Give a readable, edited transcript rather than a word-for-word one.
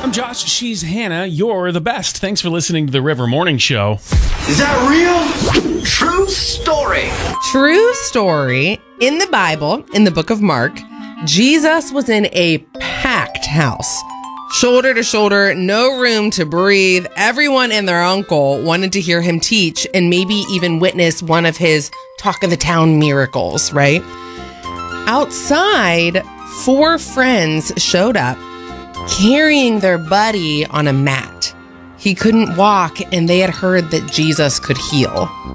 I'm Josh. She's Hannah. You're the best. Thanks for listening to the River Morning Show. Is that real? True story. True story. In the Bible, in the book of Mark, Jesus was in a packed house. Shoulder to shoulder, no room to breathe. Everyone and their uncle wanted to hear him teach and maybe even witness one of his talk of the town miracles, right? Outside, 4 friends showed up carrying their buddy on a mat. He couldn't walk and they had heard that Jesus could heal.